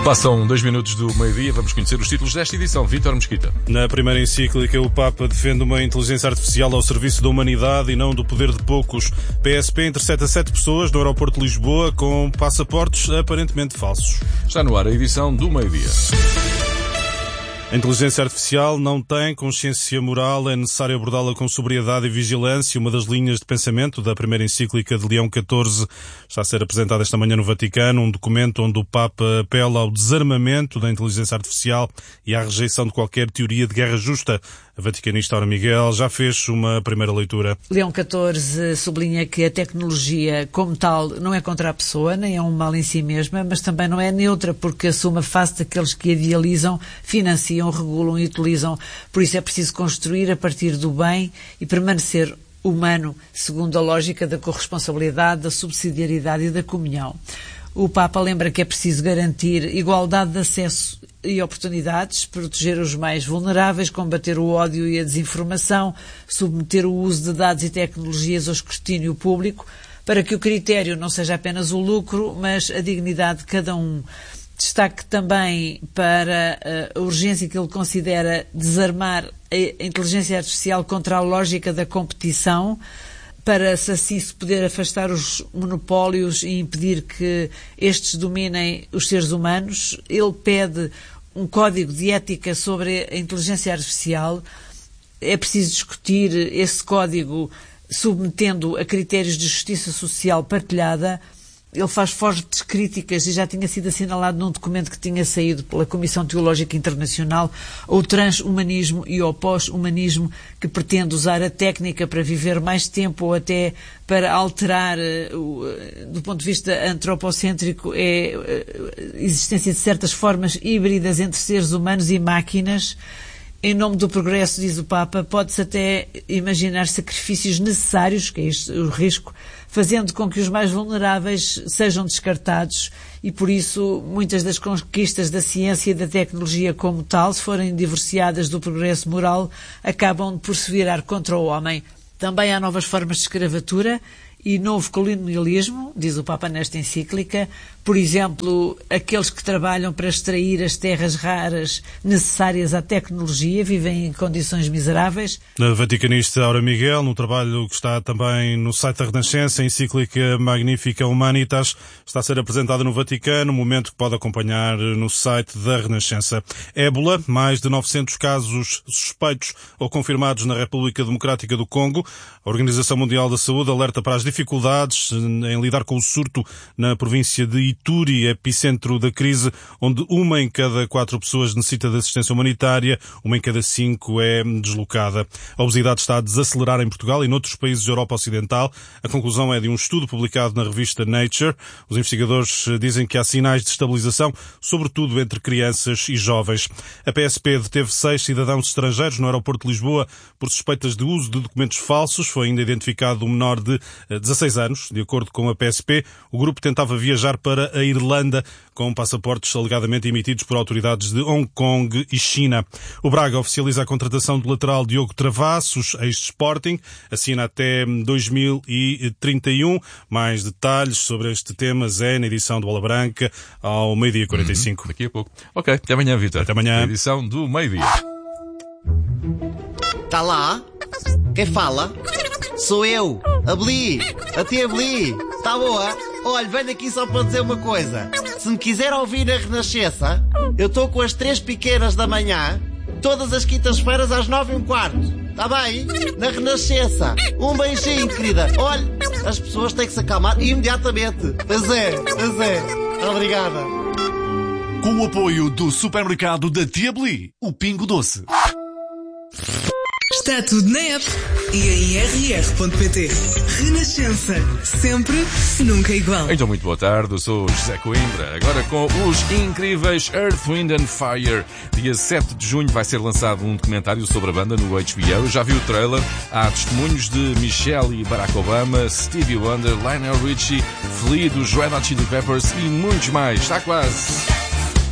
Passam 2 minutos do meio-dia, vamos conhecer os títulos desta edição. Vítor Mesquita. Na primeira encíclica, o Papa defende uma inteligência artificial ao serviço da humanidade e não do poder de poucos. PSP intercepta 7 pessoas no aeroporto de Lisboa com passaportes aparentemente falsos. Está no ar a edição do meio-dia. A inteligência artificial não tem consciência moral, é necessário abordá-la com sobriedade e vigilância. Uma das linhas de pensamento da primeira encíclica de Leão XIV está a ser apresentada esta manhã no Vaticano, um documento onde o Papa apela ao desarmamento da inteligência artificial e à rejeição de qualquer teoria de guerra justa. A vaticanista Aura Miguel já fez uma primeira leitura. Leão XIV sublinha que a tecnologia, como tal, não é contra a pessoa, nem é um mal em si mesma, mas também não é neutra, porque assume a face daqueles que idealizam, financiam, regulam e utilizam. Por isso é preciso construir a partir do bem e permanecer humano, segundo a lógica da corresponsabilidade, da subsidiariedade e da comunhão. O Papa lembra que é preciso garantir igualdade de acesso e oportunidades, proteger os mais vulneráveis, combater o ódio e a desinformação, submeter o uso de dados e tecnologias ao escrutínio público, para que o critério não seja apenas o lucro, mas a dignidade de cada um. Destaque também para a urgência que ele considera desarmar a inteligência artificial contra a lógica da competição, para assim se poder afastar os monopólios e impedir que estes dominem os seres humanos. Ele pede um código de ética sobre a inteligência artificial. É preciso discutir esse código submetendo a critérios de justiça social partilhada. Ele faz fortes críticas, e já tinha sido assinalado num documento que tinha saído pela Comissão Teológica Internacional, ao transhumanismo e ao pós-humanismo, que pretende usar a técnica para viver mais tempo ou até para alterar, do ponto de vista antropocêntrico, a existência de certas formas híbridas entre seres humanos e máquinas. Em nome do progresso, diz o Papa, pode-se até imaginar sacrifícios necessários, que é este o risco, fazendo com que os mais vulneráveis sejam descartados, e por isso muitas das conquistas da ciência e da tecnologia como tal, se forem divorciadas do progresso moral, acabam por se virar contra o homem. Também há novas formas de escravatura e novo colonialismo, diz o Papa nesta encíclica. Por exemplo, aqueles que trabalham para extrair as terras raras necessárias à tecnologia vivem em condições miseráveis. A vaticanista Aura Miguel, no trabalho que está também no site da Renascença, a encíclica Magnifica Humanitas, está a ser apresentada no Vaticano, momento que pode acompanhar no site da Renascença. Ébola, mais de 900 casos suspeitos ou confirmados na República Democrática do Congo. A Organização Mundial da Saúde alerta para as dificuldades em lidar com o surto na província de Ituri, epicentro da crise, onde 1 em cada 4 pessoas necessita de assistência humanitária, 1 em cada 5 é deslocada. A obesidade está a desacelerar em Portugal e noutros países da Europa Ocidental. A conclusão é de um estudo publicado na revista Nature. Os investigadores dizem que há sinais de estabilização, sobretudo entre crianças e jovens. A PSP deteve 6 cidadãos estrangeiros no aeroporto de Lisboa por suspeitas de uso de documentos falsos. Foi ainda identificado um menor de 16 anos. De acordo com a PSP, o grupo tentava viajar para a Irlanda com passaportes alegadamente emitidos por autoridades de Hong Kong e China. O Braga oficializa a contratação do lateral Diogo Travassos, ex-Sporting, assina até 2031. Mais detalhes sobre este tema, Zé, na edição do Bola Branca, ao meio-dia 45. Daqui a pouco. Ok, até amanhã, Vítor. Até amanhã. A edição do meio-dia. Tá lá? Quem fala? Sou eu, a Beli, a tia Beli. Tá boa? Olha, venho aqui só para dizer uma coisa. Se me quiser ouvir na Renascença, eu estou com as 3 piqueiras da manhã, todas as quintas-feiras às 9h15. Tá bem? Na Renascença. Um beijinho, querida. Olha, as pessoas têm que se acalmar imediatamente. Pois é. Obrigada. Com o apoio do supermercado da Tia Beli, o Pingo Doce. Está tudo na app e em rr.pt. Renascença. Sempre, nunca igual. Então, muito boa tarde, eu sou o José Coimbra. Agora com os incríveis Earth, Wind and Fire. Dia 7 de junho vai ser lançado um documentário sobre a banda no HBO. Eu já vi o trailer. Há testemunhos de Michelle e Barack Obama, Stevie Wonder, Lionel Richie, Flea, dos Red Hot Chili Peppers e muitos mais. Está quase.